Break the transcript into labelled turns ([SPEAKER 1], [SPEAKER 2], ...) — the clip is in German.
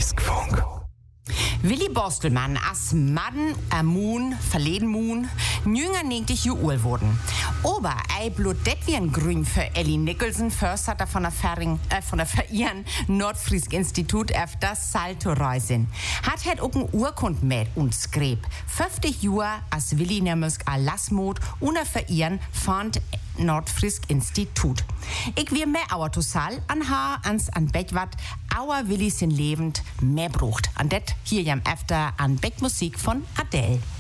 [SPEAKER 1] Friskfunk.
[SPEAKER 2] Willi Bostelmann als Mann, Moon, verleden Moon, jünger 90 Jahre alt wurden. Aber ei blut det wie ein Grün für Ellie Nicholson, Förster von der Verehren Nordfrisk Institut auf das Salto reisen. Hat auch ein Urkund mit uns skrev. 50 Jahre als Willi nämlich a Lassmod und Verehren fand Nordfrisk Institut. Ich will mehr Auer Tosal an Haar ans an Bettwat, Auer Willi sind lebend mehr brucht. An det hier jam öfter an Beckmusik von Adele.